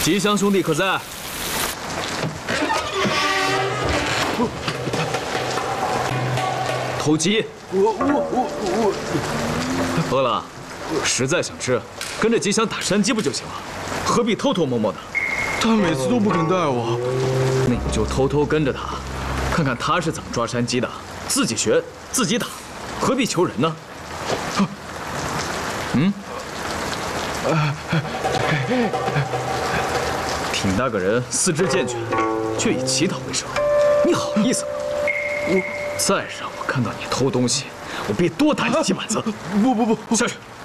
吉祥兄弟可在？偷鸡！ 我， 饿了，实在想吃，跟着吉祥打山鸡不就行了？何必偷偷摸摸的？ 他每次都不肯带我。 那你就偷偷跟着他，看看他是怎么抓山鸡的，自己学，自己打，何必求人呢？挺大个人，四肢健全，却以乞讨为生，你好意思吗？再让我看到你偷东西，我必多打你几板子！ 不， 下去。